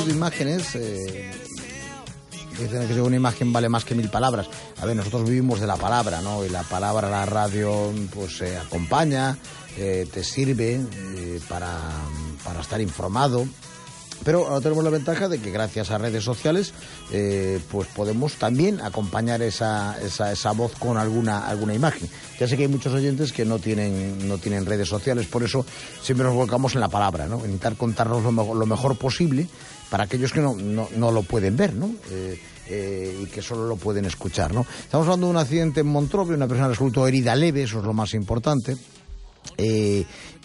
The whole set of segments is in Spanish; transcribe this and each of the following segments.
Imágenes, dicen que una imagen vale más que 1000 palabras. A ver, nosotros vivimos de la palabra, ¿no? Y la palabra, la radio, pues acompaña, te sirve para estar informado. Pero ahora tenemos la ventaja de que gracias a redes sociales pues podemos también acompañar esa voz con alguna imagen. Ya sé que hay muchos oyentes que no tienen redes sociales, por eso siempre nos volcamos en la palabra, ¿no? Intentar contarnos lo mejor posible para aquellos que no lo pueden ver, ¿no? Y que solo lo pueden escuchar, ¿no? Estamos hablando de un accidente en Montrove, una persona resultó herida leve, eso es lo más importante. Y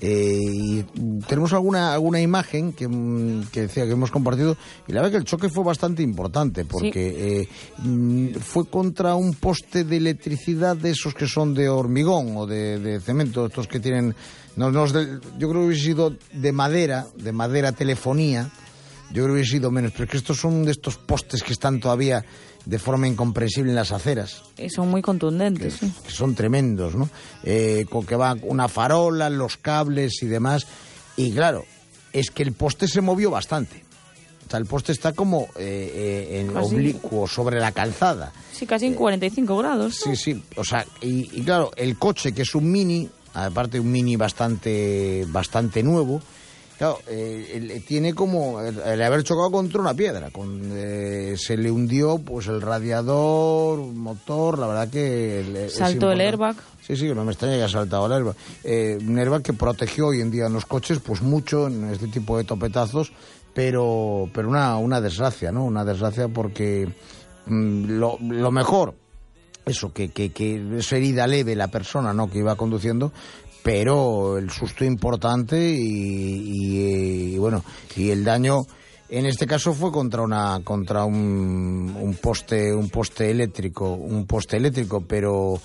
tenemos alguna imagen que decía que hemos compartido, y la verdad que el choque fue bastante importante porque fue contra un poste de electricidad de esos que son de hormigón o de cemento, estos que tienen yo creo que hubiese sido de madera telefonía. Yo creo que hubiese sido menos, pero es que estos son de estos postes que están todavía de forma incomprensible en las aceras. Y son muy contundentes. Que son tremendos, ¿no? Con que va una farola, los cables y demás. Y claro, es que el poste se movió bastante. O sea, el poste está como en oblicuo sobre la calzada. Sí, casi en 45 grados, ¿no? Sí. O sea, y claro, el coche, que es un Mini, aparte un Mini bastante nuevo. Claro, tiene como el haber chocado contra una piedra, se le hundió pues el radiador, motor, la verdad que... Saltó el airbag. Sí, no me extraña que haya saltado el airbag. Un airbag que protegió hoy en día en los coches pues mucho en este tipo de topetazos, pero una desgracia, ¿no? Una desgracia porque lo mejor, eso, que es herida leve la persona, ¿no?, que iba conduciendo, pero el susto importante y bueno, y el daño en este caso fue contra un poste eléctrico, pero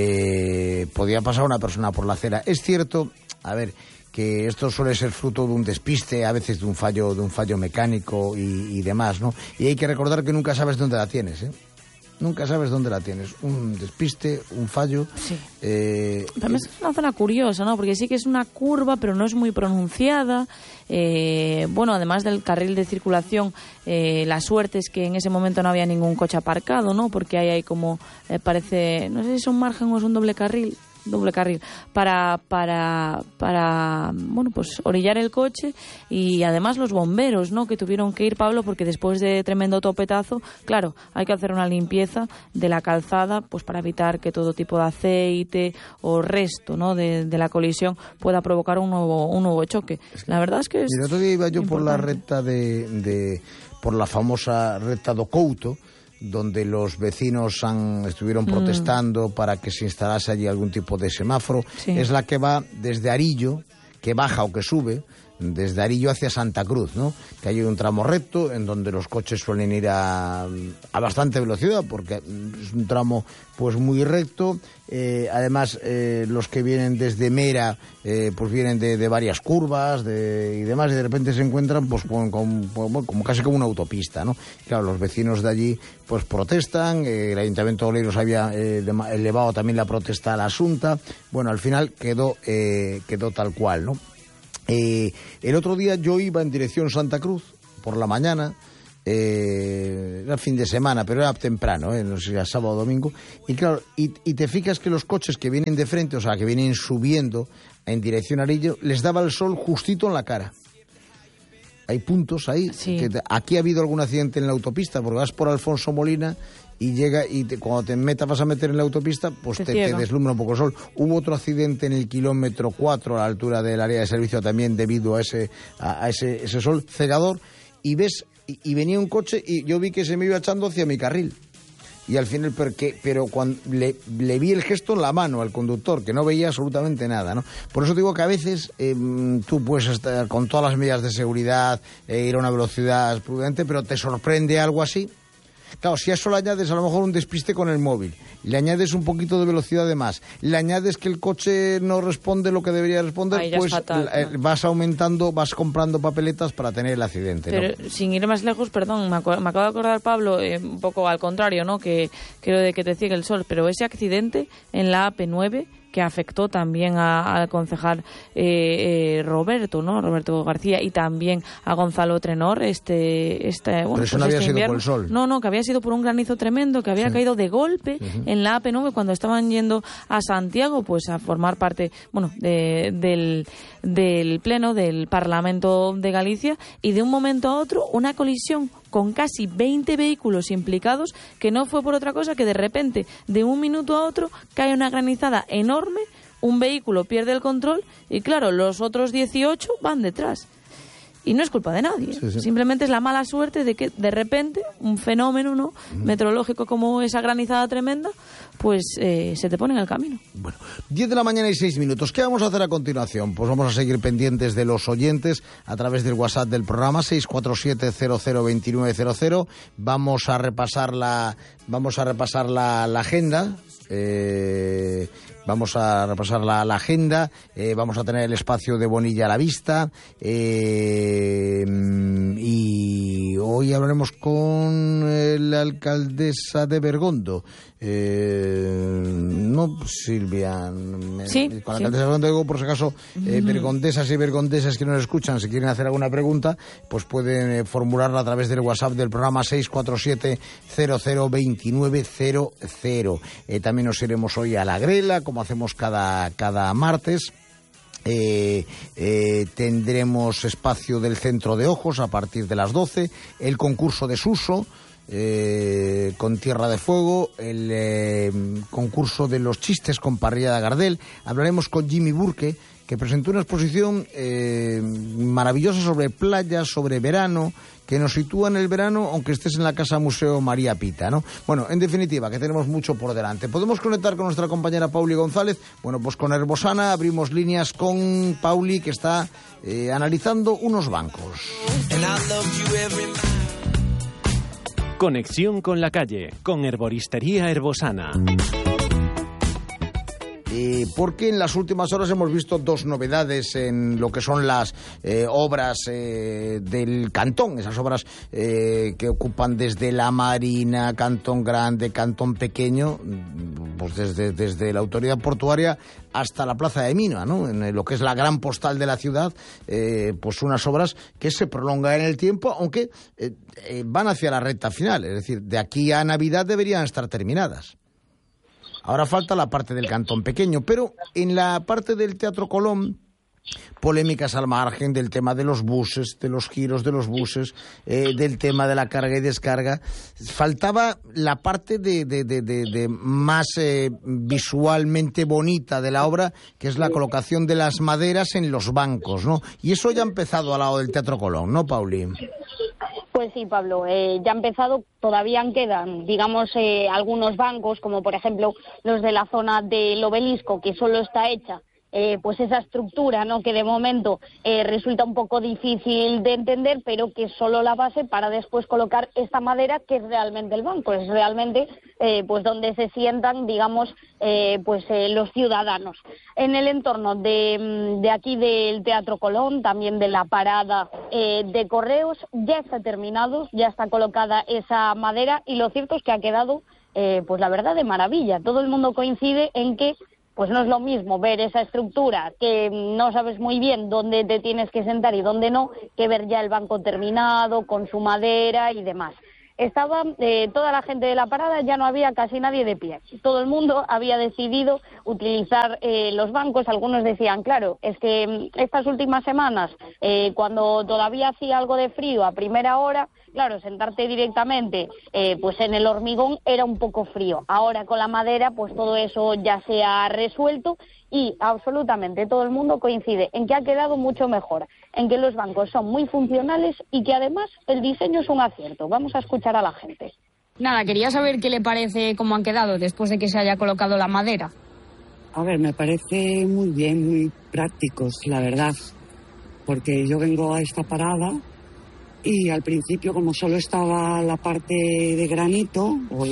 podía pasar una persona por la acera. Es cierto, a ver, que esto suele ser fruto de un despiste, a veces de un fallo mecánico y demás, ¿no? Y hay que recordar que nunca sabes dónde la tienes, ¿eh? Nunca sabes dónde la tienes. Un despiste, un fallo. Sí. También es una zona curiosa, ¿no? Porque sí que es una curva, pero no es muy pronunciada. Bueno, además del carril de circulación, la suerte es que en ese momento no había ningún coche aparcado, ¿no? Porque ahí hay como, parece, no sé si es un margen o es un doble carril para bueno, pues orillar el coche, y además los bomberos, ¿no?, que tuvieron que ir, Pablo, porque después de tremendo topetazo, claro, hay que hacer una limpieza de la calzada, pues para evitar que todo tipo de aceite o resto, ¿no?, de la colisión pueda provocar un nuevo choque. La verdad es que es... El otro día iba yo por la recta por la famosa recta do Couto, donde los vecinos estuvieron protestando para que se instalase allí algún tipo de semáforo. Sí. Es la que va desde Arillo, que baja o que sube, desde Arillo hacia Santa Cruz, ¿no? Que hay un tramo recto en donde los coches suelen ir a bastante velocidad, porque es un tramo pues muy recto. Además, los que vienen desde Mera pues vienen de varias curvas y demás, y de repente se encuentran pues como casi como una autopista, ¿no? Claro, los vecinos de allí pues protestan, el Ayuntamiento de Oleiros había elevado también la protesta a la Asunta. Bueno, al final quedó tal cual, ¿no? El otro día yo iba en dirección Santa Cruz por la mañana, era fin de semana, pero era temprano, no sé si era sábado o domingo, y claro, y te fijas que los coches que vienen de frente, o sea, que vienen subiendo en dirección a Arillo, les daba el sol justito en la cara. Hay puntos ahí. Sí. Aquí ha habido algún accidente en la autopista, porque vas por Alfonso Molina y llega cuando vas a meter en la autopista, pues te deslumbra un poco el sol. Hubo otro accidente en el kilómetro 4 a la altura del área de servicio también debido a ese sol cegador, y ves, y venía un coche y yo vi que se me iba echando hacia mi carril. Y al final, pero cuando le vi el gesto en la mano al conductor, que no veía absolutamente nada, ¿no? Por eso digo que a veces tú puedes estar con todas las medidas de seguridad, ir a una velocidad prudente, pero te sorprende algo así. Claro, si a eso le añades a lo mejor un despiste con el móvil, le añades un poquito de velocidad de más, le añades que el coche no responde lo que debería responder, pues fatal, vas aumentando, vas comprando papeletas para tener el accidente. Pero ¿no? Sin ir más lejos, perdón, me acabo de acordar, Pablo, un poco al contrario, ¿no? Que lo de que te ciegue el sol, pero ese accidente en la AP9 que afectó también al concejal Roberto García, y también a Gonzalo Trenor. Pero eso no había sido por el sol. No, que había sido por un granizo tremendo que había caído de golpe en la AP9 cuando estaban yendo a Santiago, pues a formar parte, del pleno del Parlamento de Galicia, y de un momento a otro una colisión con casi 20 vehículos implicados, que no fue por otra cosa que de repente, de un minuto a otro, cae una granizada enorme, un vehículo pierde el control y claro, los otros 18 van detrás. Y no es culpa de nadie, simplemente es la mala suerte de que de repente un fenómeno meteorológico como esa granizada tremenda, pues se te pone en el camino. Bueno, 10 de la mañana y 6 minutos. ¿Qué vamos a hacer a continuación? Pues vamos a seguir pendientes de los oyentes a través del WhatsApp del programa 647-002900. Vamos a repasar la agenda. Vamos a repasar la agenda, vamos a tener el espacio de Bonilla a la vista, y hoy hablaremos con la alcaldesa de Bergondo. Silvia. Con la alcaldesa de Bergondo, digo, por si acaso, bergondesas y bergondesas que nos escuchan, si quieren hacer alguna pregunta, pues pueden formularla a través del WhatsApp del programa 647-002900. También nos iremos hoy a la Grela, como hacemos cada martes. Tendremos espacio del Centro de Ojos a partir de las 12, el concurso de Suso con Tierra de Fuego, el concurso de los chistes con Parrilla de Gardel. Hablaremos con Jimmy Burke, que presentó una exposición maravillosa sobre playas, sobre verano, que nos sitúa en el verano, aunque estés en la Casa Museo María Pita, ¿no? Bueno, en definitiva, que tenemos mucho por delante. ¿Podemos conectar con nuestra compañera Pauli González? Bueno, pues con Herbosana abrimos líneas con Pauli, que está analizando unos bancos. Conexión con la calle, con Herboristería Herbosana. Porque en las últimas horas hemos visto dos novedades en lo que son las obras del Cantón, esas obras que ocupan desde la Marina, Cantón Grande, Cantón Pequeño, pues desde la autoridad portuaria hasta la Plaza de Mina, ¿no? En lo que es la gran postal de la ciudad, pues unas obras que se prolongan en el tiempo, aunque van hacia la recta final, es decir, de aquí a Navidad deberían estar terminadas. Ahora falta la parte del Cantón Pequeño, pero en la parte del Teatro Colón, polémicas al margen del tema de los buses, de los giros de los buses, del tema de la carga y descarga. Faltaba la parte de más visualmente bonita de la obra, que es la colocación de las maderas en los bancos, ¿no? Y eso ya ha empezado al lado del Teatro Colón, ¿no, Pauli? Pues sí, Pablo, ya ha empezado, todavía quedan, digamos, algunos bancos, como por ejemplo los de la zona del Obelisco, que solo está hecha pues esa estructura, ¿no?, que de momento resulta un poco difícil de entender, pero que es solo la base para después colocar esta madera que es realmente el banco, es realmente pues donde se sientan, digamos, los ciudadanos. En el entorno de aquí del Teatro Colón, también de la parada de Correos, ya está terminado, ya está colocada esa madera, y lo cierto es que ha quedado, pues la verdad, de maravilla. Todo el mundo coincide en que pues no es lo mismo ver esa estructura que no sabes muy bien dónde te tienes que sentar y dónde no, que ver ya el banco terminado, con su madera y demás. Estaba toda la gente de la parada, ya no había casi nadie de pie. Todo el mundo había decidido utilizar los bancos. Algunos decían, claro, es que estas últimas semanas, cuando todavía hacía algo de frío a primera hora, claro, sentarte directamente pues en el hormigón era un poco frío. Ahora con la madera, pues todo eso ya se ha resuelto, y absolutamente todo el mundo coincide en que ha quedado mucho mejor, en que los bancos son muy funcionales y que además el diseño es un acierto. Vamos a escuchar a la gente. Nada, quería saber qué le parece cómo han quedado después de que se haya colocado la madera. A ver, me parece muy bien, muy prácticos, la verdad, porque yo vengo a esta parada y al principio, como solo estaba la parte de granito,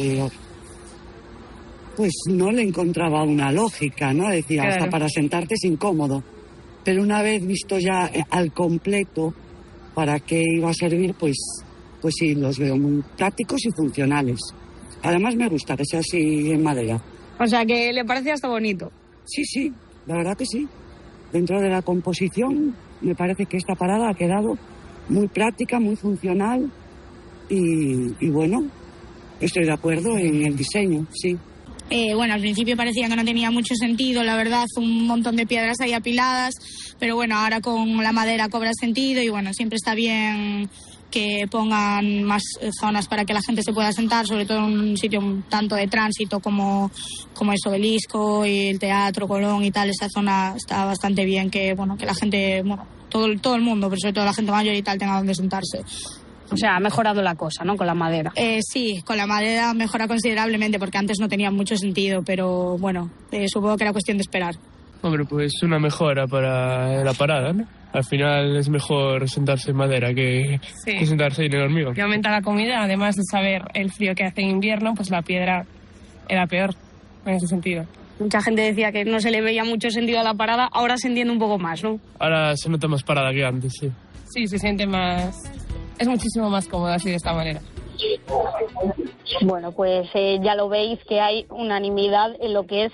pues no le encontraba una lógica, ¿no? Decía, claro, hasta para sentarte es incómodo. Pero una vez visto ya al completo para qué iba a servir, pues sí, los veo muy prácticos y funcionales. Además me gusta que sea así en madera. O sea, que le parece hasta bonito. Sí, la verdad que sí. Dentro de la composición me parece que esta parada ha quedado muy práctica, muy funcional y bueno, estoy de acuerdo en el diseño, sí. Bueno, al principio parecía que no tenía mucho sentido, la verdad, un montón de piedras ahí apiladas, pero bueno, ahora con la madera cobra sentido y bueno, siempre está bien que pongan más zonas para que la gente se pueda sentar, sobre todo en un sitio un tanto de tránsito como es Obelisco y el Teatro Colón y tal. Esa zona está bastante bien, que bueno, que la gente, bueno, todo el mundo, pero sobre todo la gente mayor y tal, tenga donde sentarse. O sea, ha mejorado la cosa, ¿no?, con la madera. Sí, con la madera mejora considerablemente, porque antes no tenía mucho sentido, pero bueno, supongo que era cuestión de esperar. Hombre, pues una mejora para la parada, ¿no? Al final es mejor sentarse en madera que sentarse en el hormigón. Que aumenta la comida, además de saber el frío que hace en invierno, pues la piedra era peor en ese sentido. Mucha gente decía que no se le veía mucho sentido a la parada, ahora se entiende un poco más, ¿no? Ahora se nota más parada que antes, sí. Sí, se siente más... Es muchísimo más cómodo así, de esta manera. Bueno, pues ya lo veis que hay unanimidad en lo que es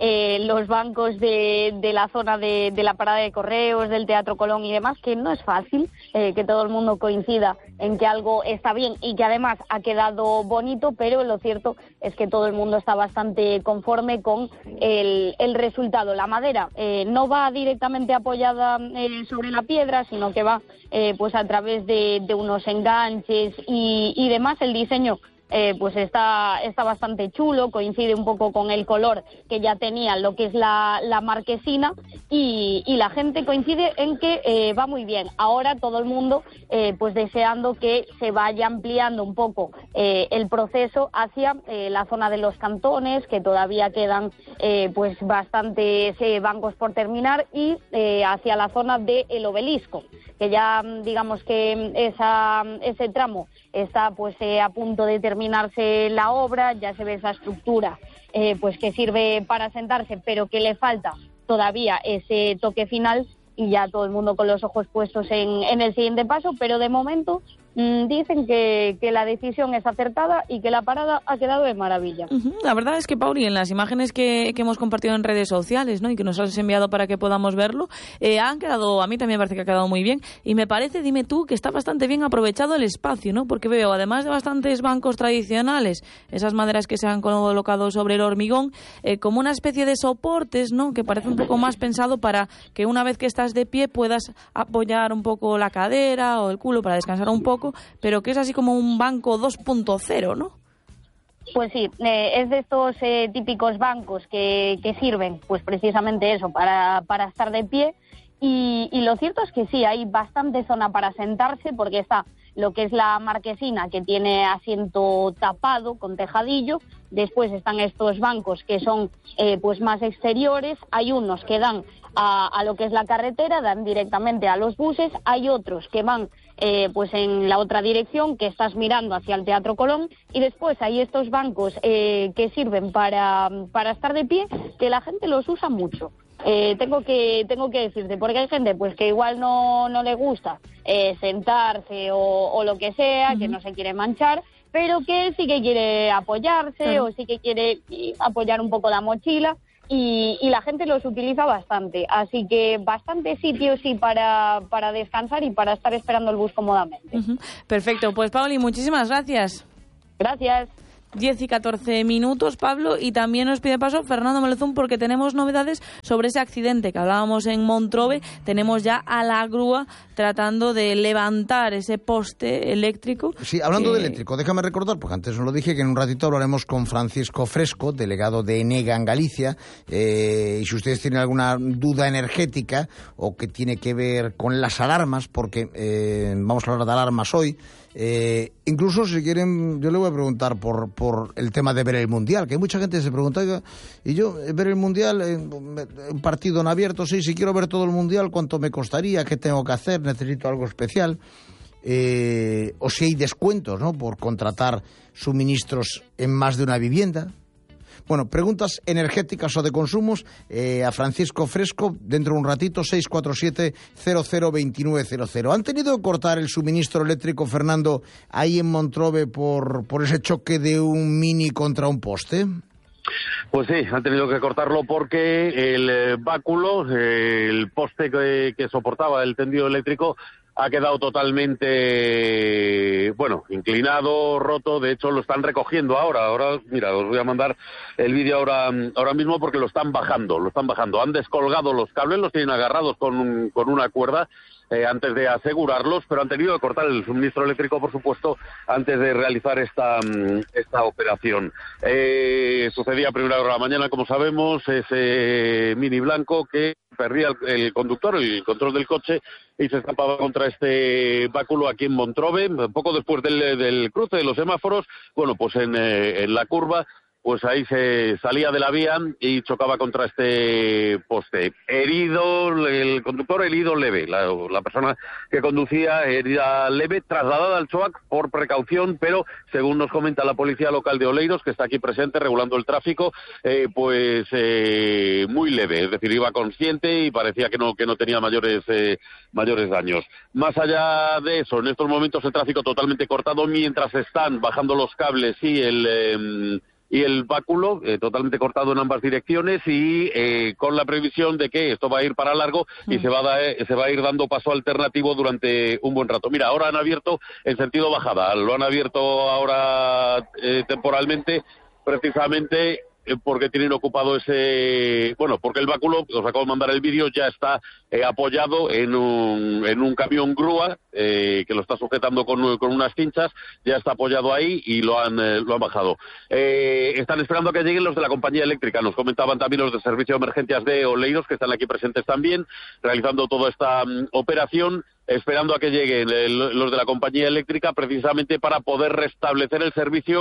los bancos de la zona de la parada de correos, del Teatro Colón y demás, que no es fácil que todo el mundo coincida en que algo está bien y que además ha quedado bonito, pero lo cierto es que todo el mundo está bastante conforme con el resultado. La madera no va directamente apoyada sobre la piedra, sino que va pues a través de unos enganches y demás. El diseño pues está bastante chulo, coincide un poco con el color que ya tenía lo que es la marquesina y la gente coincide en que va muy bien. Ahora todo el mundo pues deseando que se vaya ampliando un poco el proceso hacia la zona de los cantones, que todavía quedan pues bastantes bancos por terminar, y hacia la zona del Obelisco, que ya digamos que ese tramo está pues a punto de terminarse la obra, ya se ve esa estructura pues que sirve para sentarse, pero que le falta todavía ese toque final, y ya todo el mundo con los ojos puestos en el siguiente paso, pero de momento dicen que la decisión es acertada y que la parada ha quedado de maravilla. La verdad es que, Pauli, en las imágenes que hemos compartido en redes sociales, ¿no?, y que nos has enviado para que podamos verlo, han quedado, a mí también me parece que ha quedado muy bien, y me parece, dime tú, que está bastante bien aprovechado el espacio, ¿no?, porque veo, además de bastantes bancos tradicionales, esas maderas que se han colocado sobre el hormigón, como una especie de soportes, ¿no?, que parece un poco más pensado para que una vez que estás de pie puedas apoyar un poco la cadera o el culo para descansar un poco, pero que es así como un banco 2.0, ¿no? Pues sí, es de estos típicos bancos que sirven pues precisamente eso, para estar de pie, y lo cierto es que sí, hay bastante zona para sentarse, porque está lo que es la marquesina, que tiene asiento tapado con tejadillo. Después están estos bancos que son pues más exteriores. Hay unos que dan a lo que es la carretera, dan directamente a los buses. Hay otros que van pues en la otra dirección, que estás mirando hacia el Teatro Colón. Y después hay estos bancos que sirven para estar de pie, que la gente los usa mucho. Tengo que decirte, porque hay gente pues que igual no le gusta sentarse o lo que sea, que no se quiere manchar, pero que sí que quiere apoyarse o sí que quiere apoyar un poco la mochila, y la gente los utiliza bastante, así que bastante sitios sí para descansar y para estar esperando el bus cómodamente. Perfecto, pues Pauli, muchísimas gracias. Gracias. 10 y 14 minutos, Pablo, y también nos pide paso Fernando Melezún, porque tenemos novedades sobre ese accidente que hablábamos en Montrove. Tenemos ya a la grúa tratando de levantar ese poste eléctrico. Sí, hablando de eléctrico, déjame recordar, porque antes os lo dije, que en un ratito hablaremos con Francisco Fresco, delegado de Enega en Galicia, y si ustedes tienen alguna duda energética o que tiene que ver con las alarmas, porque vamos a hablar de alarmas hoy. Incluso si quieren, yo le voy a preguntar por el tema de ver el Mundial, que hay mucha gente que se pregunta, y yo ver el Mundial, un partido en abierto, sí, si quiero ver todo el Mundial, ¿cuánto me costaría? ¿Qué tengo que hacer? ¿Necesito algo especial? O si hay descuentos, ¿no?, por contratar suministros en más de una vivienda. Bueno, preguntas energéticas o de consumos a Francisco Fresco dentro de un ratito, 647-002900. ¿Han tenido que cortar el suministro eléctrico, Fernando, ahí en Montrove por ese choque de un Mini contra un poste? Pues sí, han tenido que cortarlo porque el báculo, el poste que soportaba el tendido eléctrico, ha quedado totalmente, inclinado, roto. De hecho, lo están recogiendo ahora. Ahora, mira, os voy a mandar el vídeo ahora mismo porque lo están bajando. Han descolgado los cables, los tienen agarrados con una cuerda antes de asegurarlos, pero han tenido que cortar el suministro eléctrico, por supuesto, antes de realizar esta operación. Sucedía a primera hora de la mañana, como sabemos, ese Mini blanco que perdía el conductor, el control del coche, y se estampaba contra este báculo aquí en Montrove, poco después del cruce de los semáforos. Pues en la curva, pues ahí se salía de la vía y chocaba contra este poste. Herido, el conductor herido leve, la persona que conducía herida leve, trasladada al CHOAC por precaución, pero según nos comenta la policía local de Oleiros, que está aquí presente regulando el tráfico, muy leve, es decir, iba consciente y parecía que no tenía mayores daños. Más allá de eso, en estos momentos el tráfico totalmente cortado mientras están bajando los cables y el báculo totalmente cortado en ambas direcciones y con la previsión de que esto va a ir para largo y se va a ir dando paso alternativo durante un buen rato. Mira, ahora han abierto en sentido bajada, lo han abierto ahora temporalmente, precisamente porque tienen ocupado porque el báculo, os acabo de mandar el vídeo, ya está apoyado en un camión grúa que lo está sujetando con unas cinchas, ya está apoyado ahí y lo han bajado. Están esperando a que lleguen los de la compañía eléctrica, nos comentaban también los de servicio de emergencias de Oleiros, que están aquí presentes también, realizando toda esta operación, esperando a que lleguen los de la compañía eléctrica, precisamente para poder restablecer el servicio,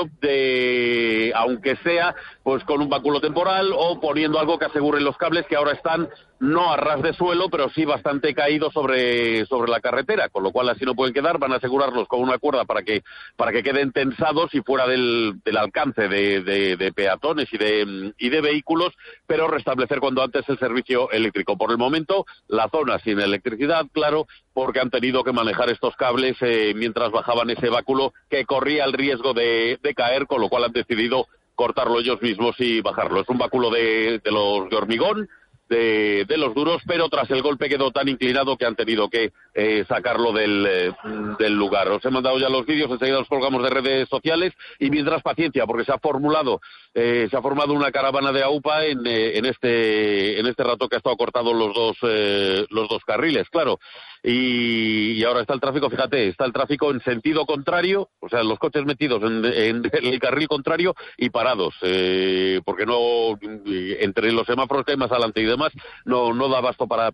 aunque sea pues con un báculo temporal o poniendo algo que asegure los cables, que ahora están no a ras de suelo, pero sí bastante caídos sobre la carretera, con lo cual así no pueden quedar. Van a asegurarlos con una cuerda para que queden tensados y fuera del alcance de peatones y de vehículos, pero restablecer cuando antes el servicio eléctrico. Por el momento, la zona sin electricidad, claro, porque han tenido que manejar estos cables mientras bajaban ese báculo que corría el riesgo de caer, con lo cual han decidido cortarlo ellos mismos y bajarlo. Es un báculo de hormigón, de los duros, pero tras el golpe quedó tan inclinado que han tenido que sacarlo del lugar. Os he mandado ya los vídeos, enseguida los colgamos de redes sociales, y mientras paciencia, porque se ha formado una caravana de AUPA en este rato que ha estado cortado los dos carriles, claro. Y ahora está el tráfico, fíjate, está el tráfico en sentido contrario, o sea, los coches metidos en el carril contrario y parados, porque no, entre los semáforos que hay más adelante y demás, no da abasto para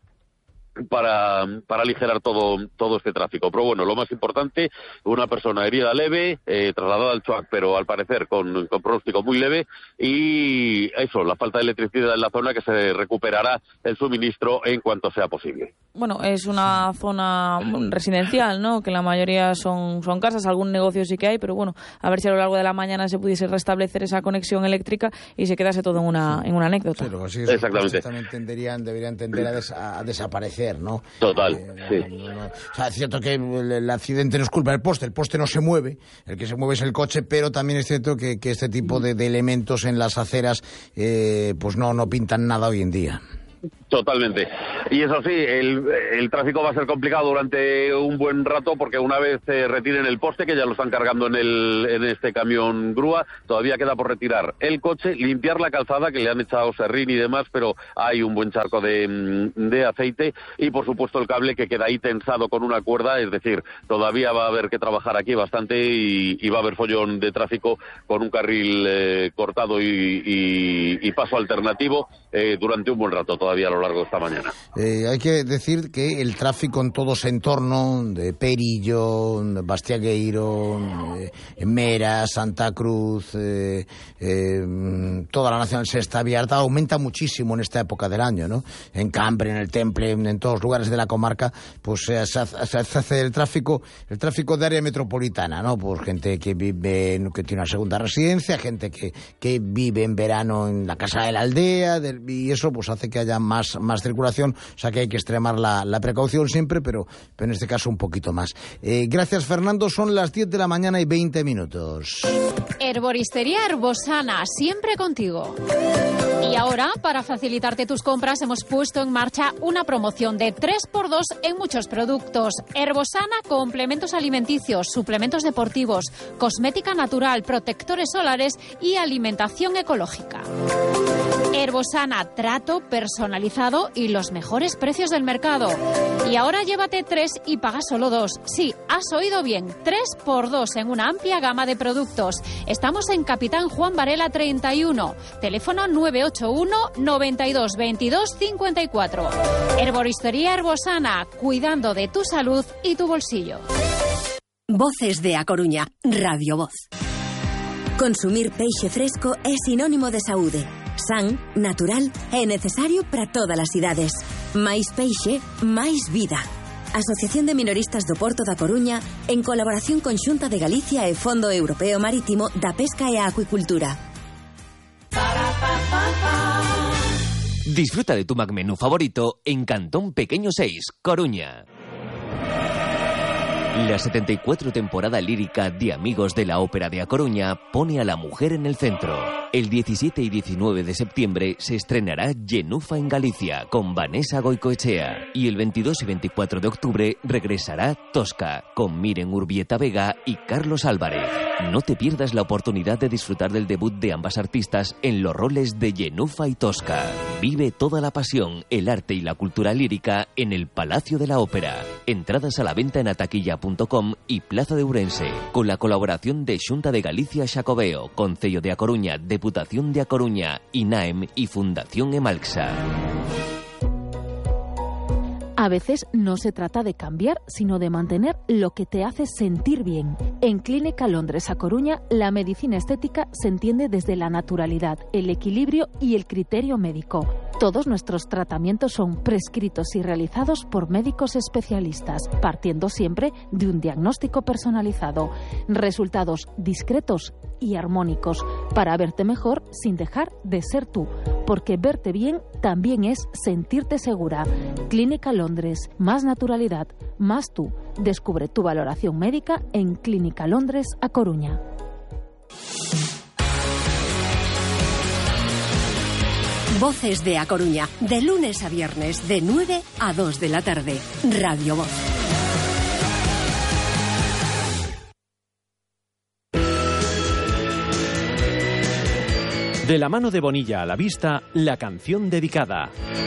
aligerar todo este tráfico. Pero bueno, lo más importante, una persona herida leve, trasladada al CHOAC, pero al parecer con pronóstico muy leve, y eso, la falta de electricidad en la zona, que se recuperará el suministro en cuanto sea posible. Bueno, es una zona residencial, ¿no? Que la mayoría son casas, algún negocio sí que hay, pero bueno, a ver si a lo largo de la mañana se pudiese restablecer esa conexión eléctrica y se quedase todo en una anécdota. Pero así exactamente. También deberían tender a desaparecer, ¿no? Total, sí. O sea, es cierto que el accidente no es culpa del poste, el poste no se mueve, el que se mueve es el coche, pero también es cierto que este tipo de elementos en las aceras pues no pintan nada hoy en día. Totalmente. Y eso sí, el tráfico va a ser complicado durante un buen rato, porque una vez retiren el poste, que ya lo están cargando en este camión grúa, todavía queda por retirar el coche, limpiar la calzada, que le han echado serrín y demás, pero hay un buen charco de aceite, y por supuesto el cable que queda ahí tensado con una cuerda. Es decir, todavía va a haber que trabajar aquí bastante y va a haber follón de tráfico con un carril cortado y paso alternativo durante un buen rato todavía a lo largo de esta mañana. Hay que decir que el tráfico en todo ese entorno de Perillo, Bastiagueiro, Mera, Santa Cruz, toda la Nacional Sexta abierta, aumenta muchísimo en esta época del año, ¿no? En Cambre, en el Temple, en todos los lugares de la comarca, pues se hace el tráfico de área metropolitana, ¿no? Pues gente que tiene una segunda residencia, gente que vive en verano en la casa de la aldea, y eso pues hace que haya más circulación, o sea que hay que extremar la precaución siempre, pero en este caso un poquito más. Gracias, Fernando, son las 10 de la mañana y 20 minutos. Herboristería Herbosana, siempre contigo. Y ahora, para facilitarte tus compras, hemos puesto en marcha una promoción de 3x2 en muchos productos. Herbosana, complementos alimenticios, suplementos deportivos, cosmética natural, protectores solares y alimentación ecológica. Herbosana, trato personalizado y los mejores precios del mercado. Y ahora llévate 3 y paga solo 2. Sí, has oído bien, 3x2 en una amplia gama de productos. Estamos en Capitán Juan Varela 31, teléfono 981 92 22 54. Herboristería Herbosana, cuidando de tu salud y tu bolsillo. Voces de A Coruña, Radio Voz. Consumir peixe fresco é sinónimo de saúde. San, natural e necesario para todas as idades. Máis peixe, máis vida. Asociación de Minoristas do Porto da Coruña, en colaboración con Xunta de Galicia e Fondo Europeo Marítimo da Pesca e a Acuicultura. Disfruta de tu McMenú favorito en Cantón Pequeño 6, Coruña. La 74 temporada lírica de Amigos de la Ópera de A Coruña pone a la mujer en el centro. El 17 y 19 de septiembre se estrenará Genufa en Galicia con Vanessa Goicoechea y el 22 y 24 de octubre regresará Tosca con Miren Urbieta Vega y Carlos Álvarez. No te pierdas la oportunidad de disfrutar del debut de ambas artistas en los roles de Genufa y Tosca. Vive toda la pasión, el arte y la cultura lírica en el Palacio de la Ópera. Entradas a la venta en ataquilla.com y Plaza de Ourense, con la colaboración de Xunta de Galicia Xacobeo, Concello de A Coruña, Deputación de A Coruña, INAEM y Fundación Emalxa. A veces no se trata de cambiar, sino de mantener lo que te hace sentir bien. En Clínica Londres A Coruña, la medicina estética se entiende desde la naturalidad, el equilibrio y el criterio médico. Todos nuestros tratamientos son prescritos y realizados por médicos especialistas, partiendo siempre de un diagnóstico personalizado. Resultados discretos y armónicos para verte mejor sin dejar de ser tú, porque verte bien también es sentirte segura. Clínica Londres, más naturalidad, más tú. Descubre tu valoración médica en Clínica Londres A Coruña. Voces de A Coruña, de lunes a viernes, de 9 a 2 de la tarde. Radio Voz. De la mano de Bonilla a la vista, la canción dedicada.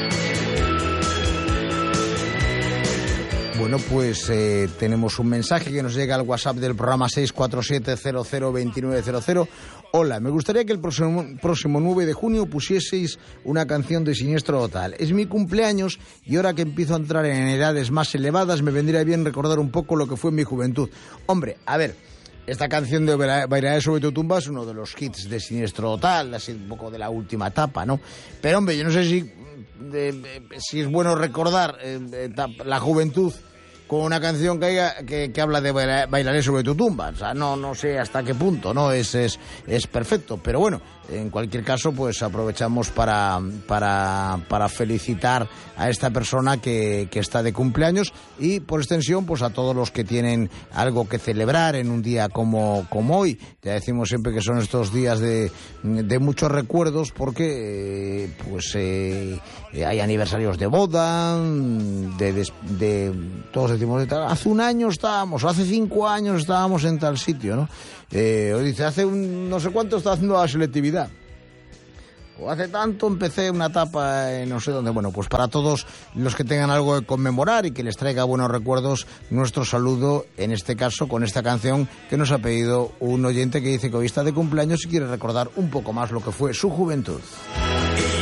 Bueno, pues tenemos un mensaje que nos llega al WhatsApp del programa 647002900. Hola, me gustaría que el próximo 9 de junio pusieseis una canción de Siniestro Total. Es mi cumpleaños y ahora que empiezo a entrar en edades más elevadas me vendría bien recordar un poco lo que fue en mi juventud. Hombre, a ver, esta canción de Bailaré sobre tu tumba es uno de los hits de Siniestro Total, así un poco de la última etapa, ¿no? Pero hombre, yo no sé si es bueno recordar la juventud con una canción que habla de Bailaré sobre tu tumba. O sea, no sé hasta qué punto, ¿no? Es perfecto. Pero bueno, en cualquier caso, pues aprovechamos para felicitar a esta persona que está de cumpleaños y, por extensión, pues a todos los que tienen algo que celebrar en un día como hoy. Ya decimos siempre que son estos días de muchos recuerdos porque hay aniversarios de boda, todos decimos de tal, hace un año estábamos, o hace 5 años estábamos en tal sitio, ¿no? O dice, hace no sé cuánto está haciendo la selectividad. O hace tanto empecé una etapa en no sé dónde. Bueno, pues para todos los que tengan algo que conmemorar y que les traiga buenos recuerdos, nuestro saludo, en este caso, con esta canción que nos ha pedido un oyente que dice que hoy está de cumpleaños y quiere recordar un poco más lo que fue su juventud.